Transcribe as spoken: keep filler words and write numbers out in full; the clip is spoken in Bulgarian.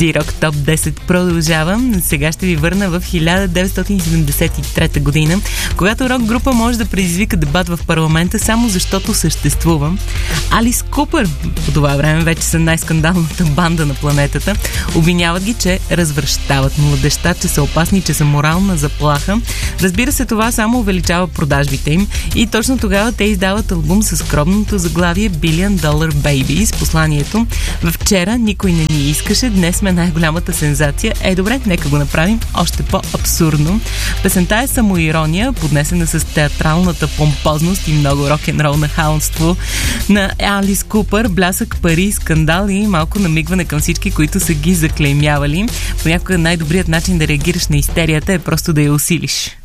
Z-Rock Топ десет продължавам. Сега ще ви върна в хиляда деветстотин седемдесет и трета година, когато рок група може да предизвика дебат в парламента само защото съществува. Алис Купър, по това време вече са най-скандалната банда на планетата, обвиняват ги, че развръщават младежта, че са опасни, че са морална заплаха. Разбира се, това само увеличава продажбите им и точно тогава те издават албум с скромното заглавие Billion Dollar Baby с посланието: вчера никой не ни искаше, днес сме най-голямата сензация. Е, добре, нека го направим още по-абсурдно. Песента е самоирония, поднесена с театралната помпозност и много рок-н-рол нахалство на Алис Купър, блясък, пари, скандал и малко намигване към всички, които са ги заклеймявали. Понякога най-добрият начин да реагираш на истерията е просто да я усилиш.